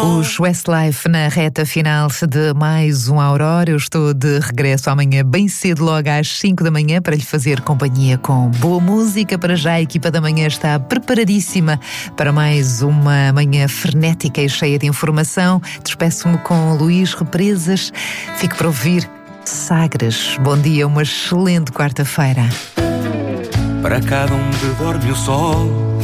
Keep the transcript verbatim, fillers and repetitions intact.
Os Westlife na reta final de mais um Aurora. Eu estou de regresso amanhã bem cedo, logo às cinco da manhã, para lhe fazer companhia com boa música. Para já a equipa da manhã está preparadíssima para mais uma manhã frenética e cheia de informação. Despeço-me com Luís Represas. Fique para ouvir Sagres. Bom dia, uma excelente quarta-feira. Para cada um que dorme o sol,